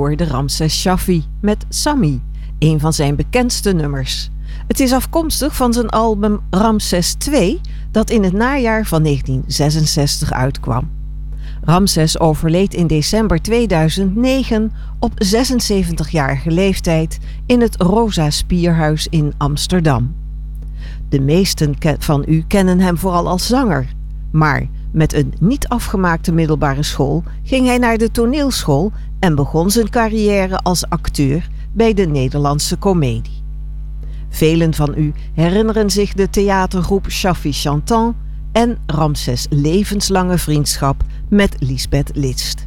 hoorde Ramses Shaffi met Sammy, een van zijn bekendste nummers. Het is afkomstig van zijn album Ramses II, dat in het najaar van 1966 uitkwam. Ramses overleed in december 2009 op 76-jarige leeftijd in het Rosa Spierhuis in Amsterdam. De meesten van u kennen hem vooral als zanger, maar met een niet afgemaakte middelbare school ging hij naar de toneelschool en begon zijn carrière als acteur bij de Nederlandse Comedie. Velen van u herinneren zich de theatergroep Shaffi Chantant en Ramses' levenslange vriendschap met Liesbeth List.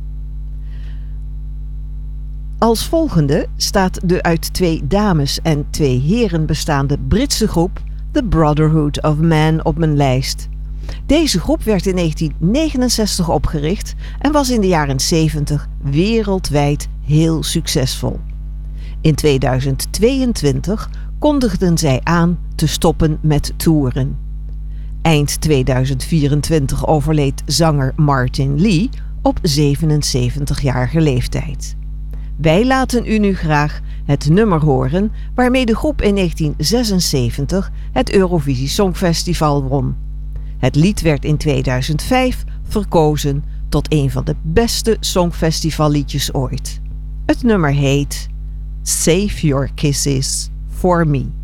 Als volgende staat de uit 2 dames en 2 heren bestaande Britse groep The Brotherhood of Man op mijn lijst. Deze groep werd in 1969 opgericht en was in de jaren 70 wereldwijd heel succesvol. In 2022 kondigden zij aan te stoppen met toeren. Eind 2024 overleed zanger Martin Lee op 77-jarige leeftijd. Wij laten u nu graag het nummer horen waarmee de groep in 1976 het Eurovisie Songfestival won. Het lied werd in 2005 verkozen tot een van de beste songfestivalliedjes ooit. Het nummer heet Save Your Kisses for Me.